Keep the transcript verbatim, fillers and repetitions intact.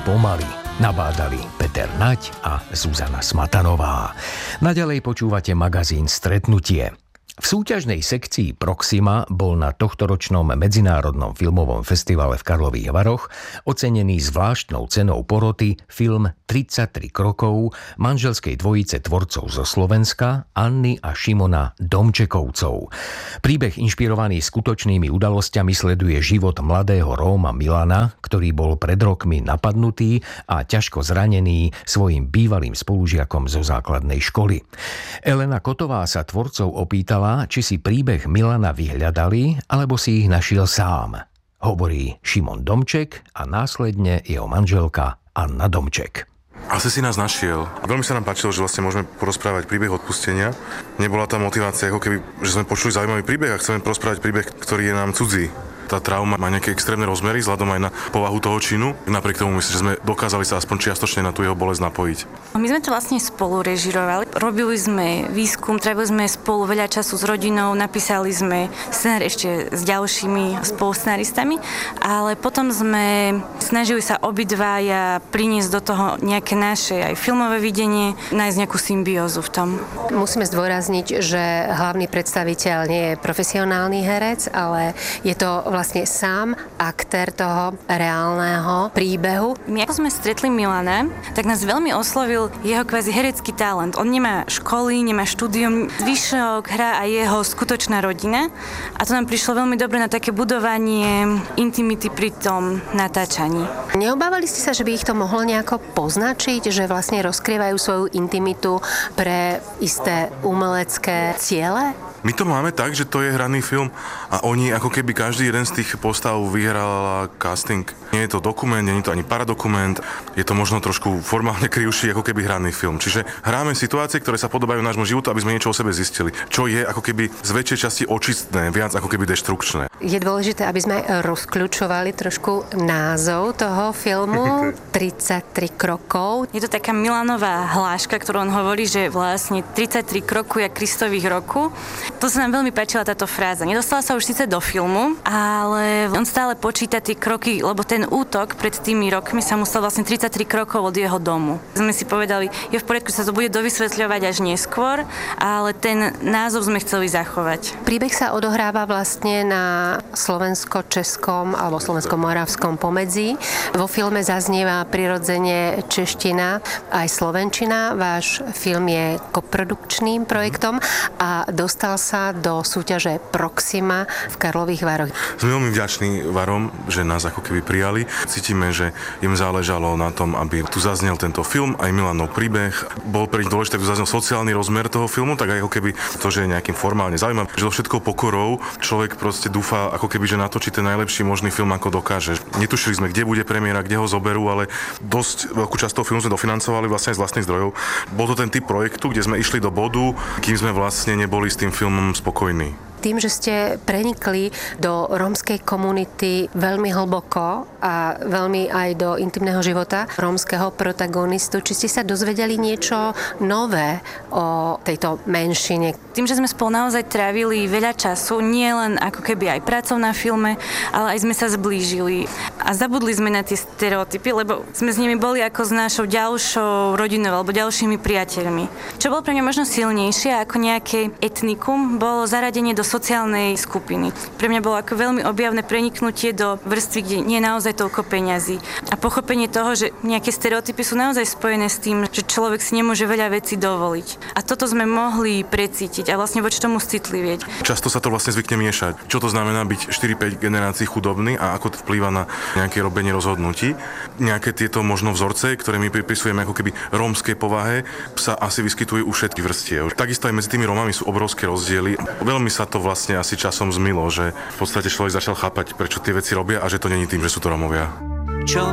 pomaly. Nabádali Peter Naď a Zuzana Smatanová. Naďalej počúvate magazín Stretnutie. V súťažnej sekcii Proxima bol na tohtoročnom medzinárodnom filmovom festivale v Karlových Varoch ocenený zvláštnou cenou poroty film tridsaťtri krokov manželskej dvojice tvorcov zo Slovenska Anny a Šimona Domčekovcov. Príbeh inšpirovaný skutočnými udalosťami sleduje život mladého Róma Milana, ktorý bol pred rokmi napadnutý a ťažko zranený svojim bývalým spolužiakom zo základnej školy. Elena Kotová sa tvorcov opýtala, či si príbeh Milana vyhľadali, alebo si ich našiel sám. Hovorí Šimon Domček a následne jeho manželka Anna Domček. Asi si nás našiel. Veľmi sa nám páčilo, že vlastne môžeme porozprávať príbeh odpustenia. Nebola tá motivácia, ako keby, že sme počuli zaujímavý príbeh a chceme porozprávať príbeh, ktorý je nám cudzí. Tá trauma má nejaké extrémne rozmery vzhľadom aj na povahu toho činu. Napriek tomu myslím, že sme dokázali sa aspoň čiastočne na tú jeho bolesť napojiť. My sme to vlastne spolu režirovali. Robili sme výskum, trávili sme spolu veľa času s rodinou, napísali sme scenár ešte s ďalšími spoluscenaristami, ale potom sme snažili sa obidvaja priniesť do toho nejaké naše aj filmové videnie, nájsť nejakú symbiózu v tom. Musíme zdôrazniť, že hlavný predstaviteľ nie je profesionálny herec, ale je to vlastne sám aktér toho reálneho príbehu. My ako sme stretli Milana, tak nás veľmi oslovil jeho kvázi herecký talent. On nemá školy, nemá štúdium, zvyšok hra aj jeho skutočná rodina a to nám prišlo veľmi dobre na také budovanie intimity pri tom natáčaní. Neobávali ste sa, že by ich to mohlo nejako poznačiť, že vlastne rozkrývajú svoju intimitu pre isté umelecké ciele? My to máme tak, že to je hraný film a oni ako keby každý jeden z tých postav vyhral casting. Nie je to dokument, nie je to ani paradokument, je to možno trošku formálne krivší ako keby hraný film. Čiže hráme situácie, ktoré sa podobajú nášmu životu, aby sme niečo o sebe zistili. Čo je ako keby z väčšej časti očistné, viac ako keby deštrukčné. Je dôležité, aby sme rozkľúčovali trošku názov toho filmu tridsaťtri krokov. Je to taká Milanová hláška, ktorú on hovorí, že vlastne tridsaťtri kroku je Kristových roku. To sa nám veľmi páčila táto fráza. Nedostala sa už síce do filmu, ale on stále počíta tie kroky, lebo ten útok pred tými rokmi sa musel vlastne tridsaťtri krokov od jeho domu. Sme si povedali, je v poriadku, sa to bude dovysvetľovať až neskôr, ale ten názov sme chceli zachovať. Príbeh sa odohráva vlastne na slovensko-českom alebo slovensko-moravskom pomedzi. Vo filme zaznieva prirodzene čeština aj slovenčina. Váš film je koprodukčným projektom a dostal sa do súťaže Proxima v Karlových Varoch. Sme veľmi vďační Varom, že nás ako keby prijali. Cítime, že im záležalo na tom, aby tu zaznel tento film, aj Milanov príbeh. Bol pre nich dôležité, aby tu zaznel sociálny rozmer toho filmu, tak aj ako keby to, že je nejakým formálne zaujímavé, že so všetkou pokorou človek proste dúfa, ako keby, že natočí ten najlepší možný film, ako dokáže. Netušili sme, kde bude premiéra, kde ho zoberú, ale dosť veľkú časť toho filmu sme dofinancovali vlastne z vlastných zdrojov. Bol to ten typ projektu, kde sme išli do bodu, kým sme vlastne neboli s tým filmom spokojní. Tým, že ste prenikli do rómskej komunity veľmi hlboko a veľmi aj do intimného života rómskeho protagonistu, či ste sa dozvedeli niečo nové o tejto menšine? Tým, že sme spolu naozaj trávili veľa času, nie len ako keby aj prácou na filme, ale aj sme sa zblížili a zabudli sme na tie stereotypy, lebo sme s nimi boli ako s našou ďalšou rodinou alebo ďalšími priateľmi. Čo bolo pre mňa možno silnejšie ako nejaké etnikum, bolo zaradenie do sociálnej skupiny. Pre mňa bolo ako veľmi objavné preniknutie do vrstvy, kde nie je naozaj toľko peňazí. A pochopenie toho, že nejaké stereotypy sú naozaj spojené s tým, že človek si nemôže veľa vecí dovoliť. A toto sme mohli precítiť a vlastne voči tomu citlivieť. Často sa to vlastne zvykne miešať. Čo to znamená byť štyri päť generácií chudobný a ako to vplýva na nejaké robenie rozhodnutí. Nejaké tieto možno vzorce, ktoré my pripisujeme ako keby rómskej povahe, sa asi vyskytujú u všetkých vrstiev. Takisto aj medzi tými Rómami sú obrovské rozdiely. Veľmi sa to vlastne asi časom zmilo, že v podstate človek začal chápať, prečo tie veci robia a že to není tým, že sú to Rómovia. Čo